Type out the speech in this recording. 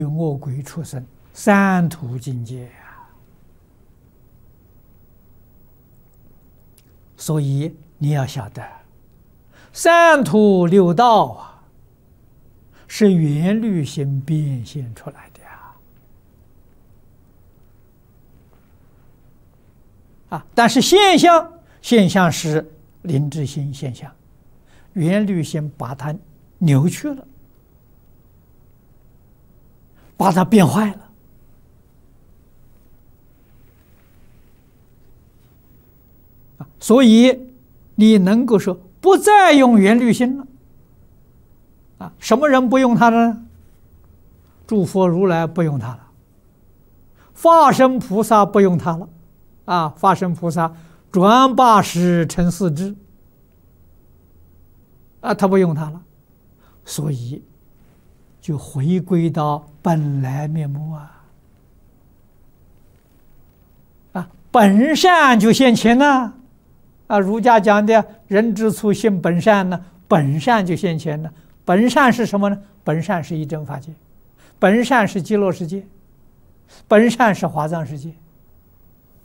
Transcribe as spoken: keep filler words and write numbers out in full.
恶鬼畜生三途境界呀、所以你要晓得，三途六道啊，是缘虑心变现出来的呀。啊，但是现象，现象是灵智心现象，缘虑心把它扭曲了，把它变坏了。啊，所以你能够说不再用缘虑心了。啊，什么人不用它呢？诸佛如来不用它了，法身菩萨不用它了。啊，法身菩萨转八识成四智，啊，他不用它了，所以就回归到本来面目啊！啊，本善就现前了。啊，儒家讲的人之初性本善呢，本善就现前了。本善是什么呢？本善是一真法界，本善是极乐世界，本善是华藏世界。